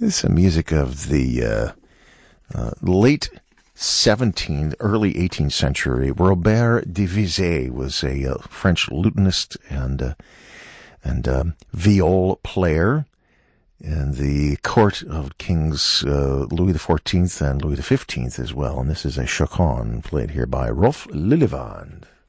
This is some music of the late 17th, early 18th century. Robert de Vizet was a French lutenist and viol player in the court of Kings Louis XIV and Louis XV as well. And this is a chaconne played here by Rolf Lillevand.